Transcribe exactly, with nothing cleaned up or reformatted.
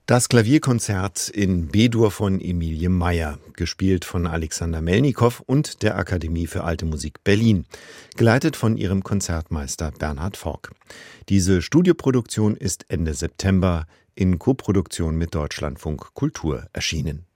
Das Klavierkonzert in B-Dur von Emilie Meyer, gespielt von Alexander Melnikow und der Akademie für Alte Musik Berlin, geleitet von ihrem Konzertmeister Bernhard Forck. Diese Studioproduktion ist Ende September in Koproduktion mit Deutschlandfunk Kultur erschienen.